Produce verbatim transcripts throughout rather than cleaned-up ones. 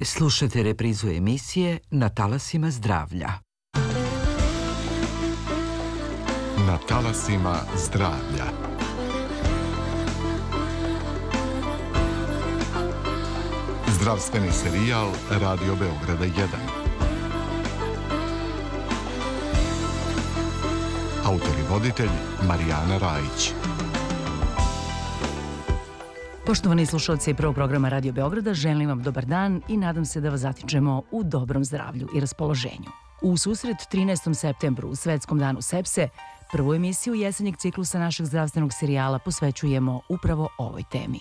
Slušajte reprizu emisije Na talasima zdravlja. Na talasima zdravlja. Zdravstveni serijal Radio Beograda jedan. Autor i voditelj Marijana Rajić. Poštovani slušalci prvog programa Radio Beograda, želim vam dobar dan i nadam se da vas zatičemo u dobrom zdravlju i raspoloženju. U susret trinaestom septembru, u Svetskom danu sepse, prvu emisiju jesenjeg ciklusa našeg zdravstvenog serijala posvećujemo upravo ovoj temi.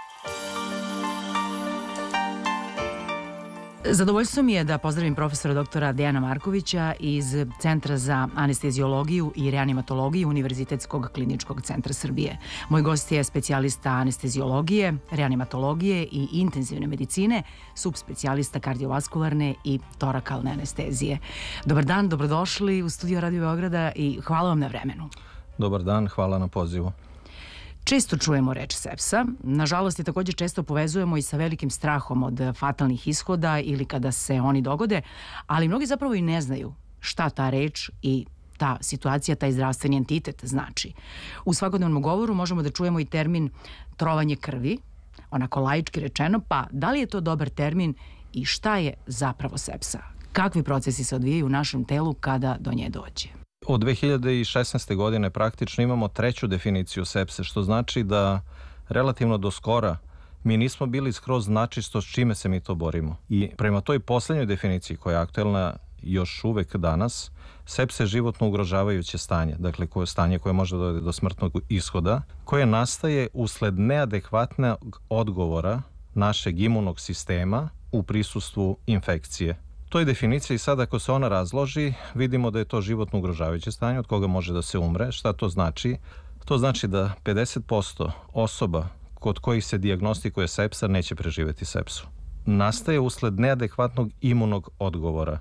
Zadovoljstvo mi je da pozdravim profesora doktora Dejana Markovića iz Centra za anesteziologiju i reanimatologiju Univerzitetskog kliničkog centra Srbije. Moj gost je specijalista anesteziologije, reanimatologije i intenzivne medicine, subspecijalista kardiovaskularne i torakalne anestezije. Dobar dan, dobrodošli u studio Radio Beograda i hvala vam na vremenu. Dobar dan, hvala na pozivu. Često čujemo reč sepsa, nažalost je također često povezujemo i sa velikim strahom od fatalnih ishoda ili kada se oni dogode, ali mnogi zapravo i ne znaju šta ta reč i ta situacija, taj zdravstveni entitet znači. U svakodnevnom govoru možemo da čujemo i termin trovanje krvi, onako laički rečeno, pa da li je to dobar termin i šta je zapravo sepsa? Kakvi procesi se odvijaju u našem telu kada do nje dođe? Od dve hiljade šesnaeste. godine praktično imamo treću definiciju sepse, što znači da relativno do skora mi nismo bili skroz načisto s čime se mi to borimo. I prema toj poslednjoj definiciji koja je aktuelna još uvek danas, sepsa je životno ugrožavajuće stanje, dakle koje stanje koje može dovesti do smrtnog ishoda, koje nastaje usled neadekvatnog odgovora našeg imunog sistema u prisustvu infekcije. To je definicija i sad ako se ona razloži, vidimo da je to životno ugrožavajuće stanje od koga može da se umre. Šta to znači? To znači da pedeset posto osoba kod kojih se dijagnostikuje sepsa neće preživjeti sepsu. Nastaje usled neadekvatnog imunog odgovora.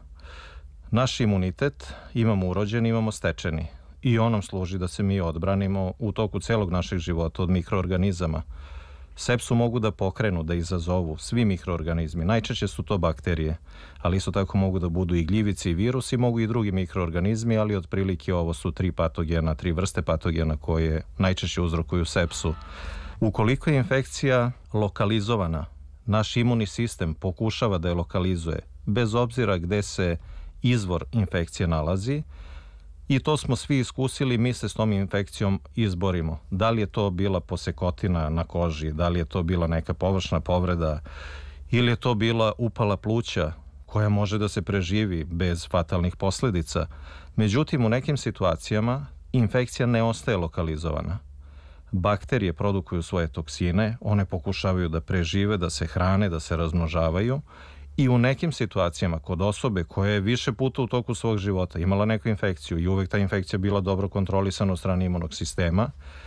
Naš imunitet imamo urođeni, imamo stečeni i on nam služi da se mi odbranimo u toku celog našeg života od mikroorganizama. Sepsu mogu da pokrenu, da izazovu svi mikroorganizmi. Najčešće su to bakterije, ali isto tako mogu da budu i gljivice i virusi, mogu i drugi mikroorganizmi, ali otprilike ovo su tri patogena, tri vrste patogena koje najčešće uzrokuju sepsu. Ukoliko je infekcija lokalizovana, naš imunni sistem pokušava da je lokalizuje, bez obzira gde se izvor infekcije nalazi, i to smo svi iskusili, mi se s tom infekcijom izborimo. Da li je to bila posekotina na koži, da li je to bila neka površna povreda ili je to bila upala pluća koja može da se preživi bez fatalnih posledica. Međutim, u nekim situacijama infekcija ne ostaje lokalizovana. Bakterije produkuju svoje toksine, one pokušavaju da prežive, da se hrane, da se razmnožavaju. I u nekim situacijama kod osobe koja je više puta u toku svog života imala neku infekciju i uvek ta infekcija bila dobro kontrolisana od strane imunog sistema,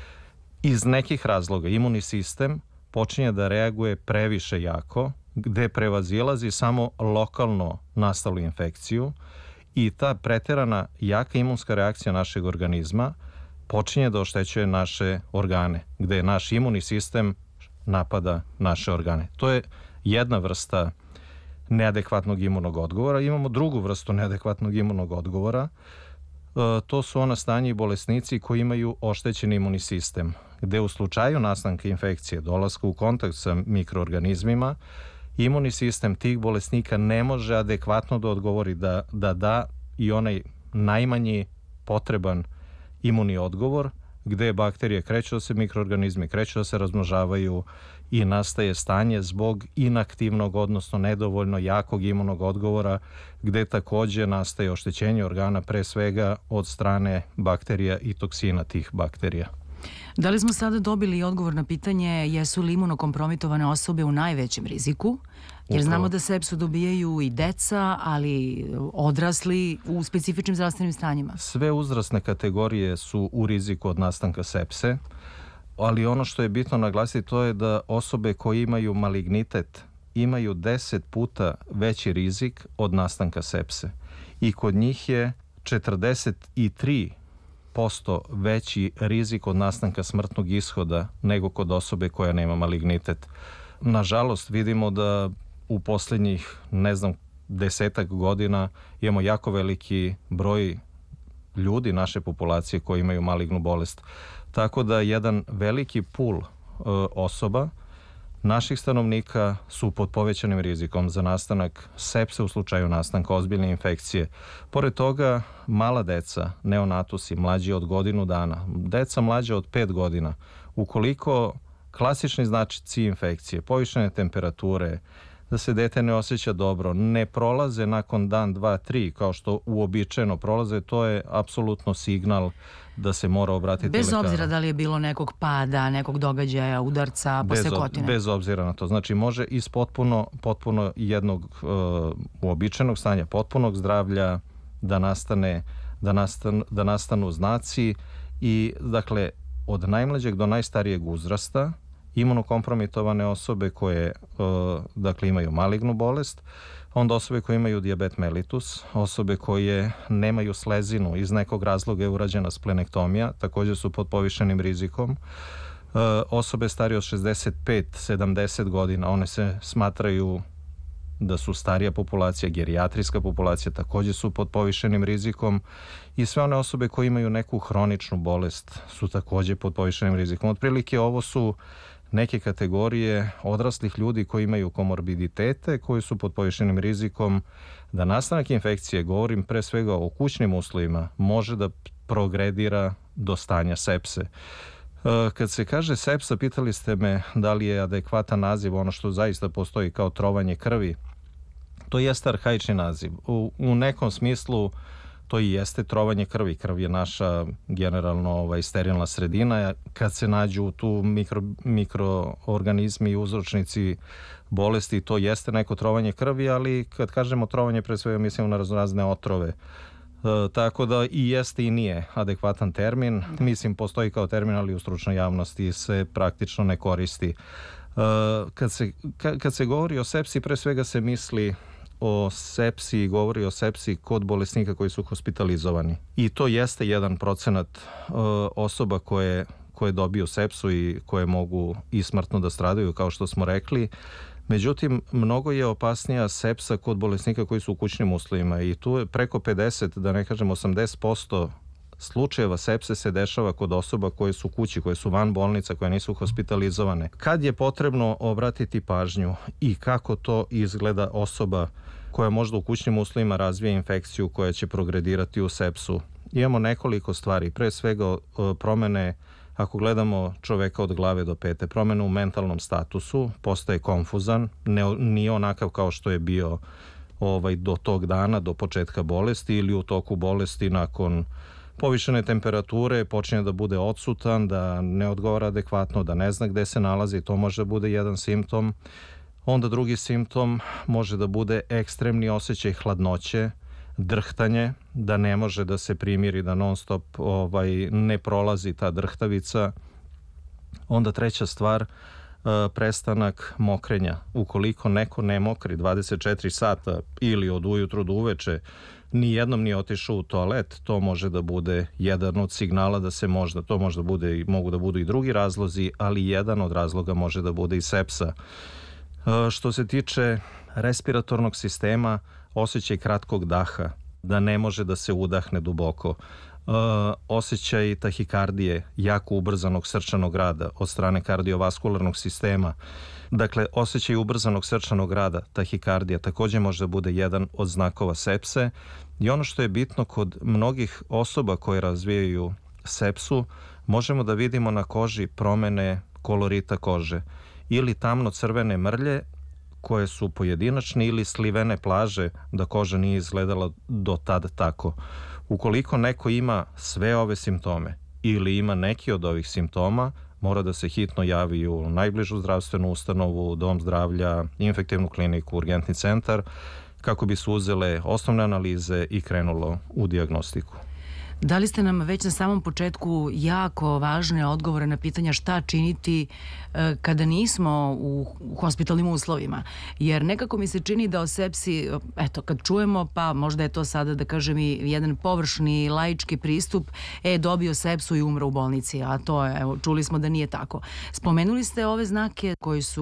iz nekih razloga imunni sistem počinje da reaguje previše jako, gde prevazilazi samo lokalno nastalu infekciju i ta preterana jaka imunska reakcija našeg organizma počinje da oštećuje naše organe, gde naš imunni sistem napada naše organe. To je jedna vrsta neadekvatnog imunog odgovora. Imamo drugu vrstu neadekvatnog imunog odgovora. E, to su ona stanje i bolesnici koji imaju oštećen imunni sistem, gde u slučaju nastanka infekcije, dolaska u kontakt sa mikroorganizmima, imunni sistem tih bolesnika ne može adekvatno da odgovori, da da, da i onaj najmanji potreban imunni odgovor, gde bakterije kreću da se mikroorganizmi kreću da se razmnožavaju i nastaje stanje zbog inaktivnog, odnosno nedovoljno jakog imunog odgovora, gde takođe nastaje oštećenje organa pre svega od strane bakterija i toksina tih bakterija. Da li smo sada dobili odgovor na pitanje jesu li imunokompromitovane osobe u najvećem riziku? Jer znamo da sepsu dobijaju i deca, ali odrasli u specifičnim zdravstvenim stanjima. Sve uzrasne kategorije su u riziku od nastanka sepse, ali ono što je bitno naglasiti to je da osobe koje imaju malignitet imaju deset puta veći rizik od nastanka sepse. I kod njih je četrdeset tri posto veći rizik od nastanka smrtnog ishoda nego kod osobe koja nema malignitet. Nažalost, vidimo da u posljednjih, ne znam, desetak godina imamo jako veliki broj ljudi naše populacije koji imaju malignu bolest. Tako da jedan veliki pul e, osoba naših stanovnika su pod povećanim rizikom za nastanak sepse u slučaju nastanka ozbiljne infekcije. Pored toga, mala deca, neonatusi, mlađi od godinu dana, deca mlađa od pet godina, ukoliko klasični značici infekcije, povišene temperature, da se dete ne osjeća dobro, ne prolaze nakon dan, dva, tri, kao što uobičajeno prolaze, to je apsolutno signal da se mora obratiti bez lekaru. obzira da li je bilo nekog pada, nekog događaja, udarca, posekotine. Bez obzira na to. Znači može iz potpuno, potpuno jednog uh, uobičajenog stanja, potpunog zdravlja da nastane, da, nastan, da nastanu znaci i dakle od najmlađeg do najstarijeg uzrasta imunokompromitovane osobe koje uh, dakle imaju malignu bolest, onda osobe koje imaju dijabet mellitus, osobe koje nemaju slezinu, iz nekog razloga je urađena splenektomija, također su pod povišenim rizikom. Uh, osobe starije od šezdeset pet do sedamdeset godina, one se smatraju da su starija populacija, gerijatrijska populacija, također su pod povišenim rizikom i sve one osobe koje imaju neku hroničnu bolest su također pod povišenim rizikom. Otprilike ovo su neke kategorije odraslih ljudi koji imaju komorbiditete, koji su pod povišenim rizikom da nastanak infekcije, govorim pre svega o kućnim uslovima, može da progredira do stanja sepse. Kad se kaže sepsa, pitali ste me da li je adekvatan naziv ono što zaista postoji kao trovanje krvi. To jeste arhaični naziv. U, u nekom smislu to i jeste trovanje krvi. Krv je naša generalno ovaj, sterilna sredina. Kad se nađu tu mikro, mikroorganizmi i uzročnici bolesti, to jeste neko trovanje krvi, ali kad kažemo trovanje, pre svega mislimo na razne otrove. E, tako da i jeste i nije adekvatan termin. Mislim, postoji kao termin, ali u stručnoj javnosti se praktično ne koristi. E, kad, se, kad, kad se govori o sepsi, pre svega se misli o sepsi i govori o sepsi kod bolesnika koji su hospitalizovani. I to jeste jedan procenat uh, osoba koje, koje dobiju sepsu i koje mogu i smrtno da stradaju, kao što smo rekli. Međutim, mnogo je opasnija sepsa kod bolesnika koji su u kućnim uslovima i tu je preko pedeset, da ne kažem osamdeset posto slučajeva sepse se dešava kod osoba koje su kući, koje su van bolnica, koje nisu hospitalizovane. Kad je potrebno obratiti pažnju i kako to izgleda osoba koja možda u kućnim uslovima razvija infekciju koja će progredirati u sepsu? Imamo nekoliko stvari. Pre svega promene, ako gledamo čoveka od glave do pete, promene u mentalnom statusu, postaje konfuzan, ne, nije onakav kao što je bio ovaj, do tog dana, do početka bolesti ili u toku bolesti nakon povišene temperature, počinje da bude odsutan, da ne odgovara adekvatno, da ne zna gde se nalazi, to može da bude jedan simptom. Onda drugi simptom može da bude ekstremni osjećaj hladnoće, drhtanje, da ne može da se primiri, da non stop ovaj, ne prolazi ta drhtavica. Onda treća stvar, prestanak mokrenja. Ukoliko neko ne mokri dvadeset četiri sata ili od ujutru do uveče, ni jednom nije otišao u toalet, to može da bude jedan od signala da se možda, to možda bude, mogu da budu i drugi razlozi, ali jedan od razloga može da bude i sepsa. Što se tiče respiratornog sistema, osjećaj kratkog daha, da ne može da se udahne duboko, osjećaj tahikardije, jako ubrzanog srčanog rada od strane kardiovaskularnog sistema. Dakle, osjećaj ubrzanog srčanog rada, tahikardija, također može da bude jedan od znakova sepse. I ono što je bitno kod mnogih osoba koje razvijaju sepsu, možemo da vidimo na koži promene kolorita kože ili tamno-crvene mrlje koje su pojedinačne ili slivene plaže, da koža nije izgledala do tada tako. Ukoliko neko ima sve ove simptome ili ima neki od ovih simptoma, mora da se hitno javi u najbližu zdravstvenu ustanovu, dom zdravlja, infektivnu kliniku, urgentni centar, kako bi se uzele osnovne analize i krenulo u dijagnostiku. Dali ste nam već na samom početku jako važne odgovore na pitanja šta činiti e, kada nismo u, u hospitalnim uslovima. Jer nekako mi se čini da o sepsi, eto, kad čujemo, pa možda je to sada, da kažem, i jedan površni, laički pristup, e, dobio sepsu i umro u bolnici, a to je, evo, čuli smo da nije tako. Spomenuli ste ove znake koji su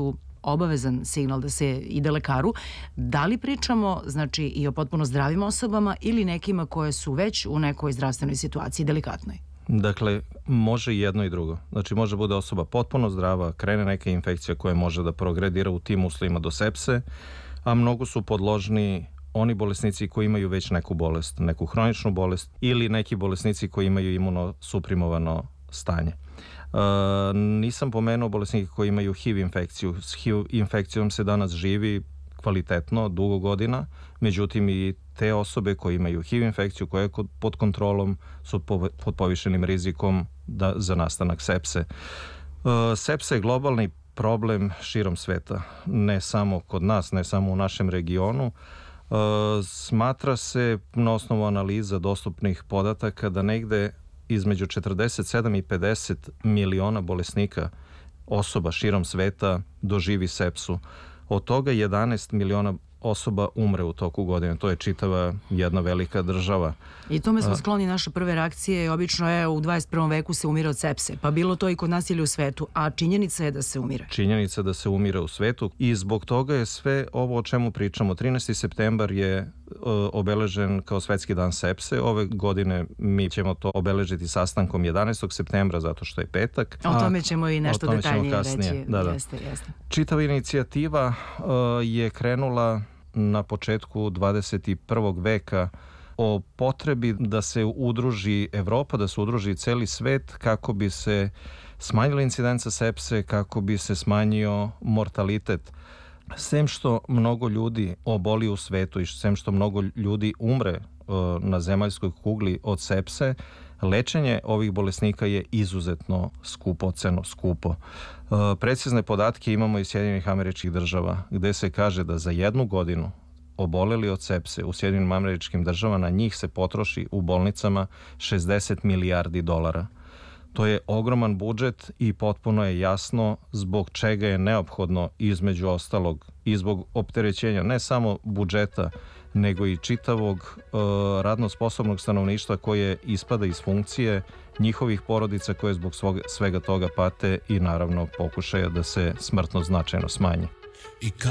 obavezan signal da se ide lekaru. Da li pričamo, znači, i o potpuno zdravim osobama ili nekima koje su već u nekoj zdravstvenoj situaciji delikatnoj? Dakle, može i jedno i drugo. Znači, može bude osoba potpuno zdrava, krene neka infekcija koja može da progredira u tim uslovima do sepse, a mnogo su podložni oni bolesnici koji imaju već neku bolest, neku hroničnu bolest ili neki bolesnici koji imaju imunosuprimovano stanje. Uh, nisam pomenuo bolesnike koji imaju H I V infekciju. S H I V infekcijom se danas živi kvalitetno, dugo godina, međutim i te osobe koje imaju H I V infekciju, koje je pod kontrolom, su pod povišenim rizikom da, za nastanak sepse. Uh, sepsa je globalni problem širom sveta, ne samo kod nas, ne samo u našem regionu. Uh, smatra se na osnovu analiza dostupnih podataka da negde između četrdeset sedam i pedeset miliona bolesnika osoba širom sveta doživi sepsu. Od toga jedanaest miliona osoba umre u toku godine. To je čitava jedna velika država. I tome smo skloni, naše prve reakcije. Obično je u dvadeset prvom veku se umire od sepse. Pa bilo to i kod nas ili u svetu. A činjenica je da se umire. Činjenica je da se umire u svetu i zbog toga je sve ovo o čemu pričamo. trinaesti septembar je uh, obeležen kao Svetski dan sepse. Ove godine mi ćemo to obeležiti sastankom jedanaestog septembra zato što je petak. O tome ćemo i nešto detaljnije reći. Da, da. Jeste, jeste. Čitava inicijativa uh, je krenula na početku dvadeset prvog veka o potrebi da se udruži Evropa, da se udruži celi svet kako bi se smanjila incidenca sepse, kako bi se smanjio mortalitet. Sem što mnogo ljudi oboli u svetu i sem što mnogo ljudi umre uh, na zemaljskoj kugli od sepse, lečenje ovih bolesnika je izuzetno skupoceno, skupo. Uh, precizne podatke imamo iz Sjedinjenih Američkih Država, gde se kaže da za jednu godinu oboleli od sepse u Sjedinjenim Američkim Državama na njih se potroši u bolnicama šezdeset milijardi dolara. To je ogroman budžet i potpuno je jasno zbog čega je neophodno, između ostalog, i zbog opterećenja ne samo budžeta, nego i čitavog uh, radno sposobnog stanovništva koje ispada iz funkcije, njihovih porodica koje zbog svog, svega toga pate i naravno pokušaja da se smrtnost značajno smanji.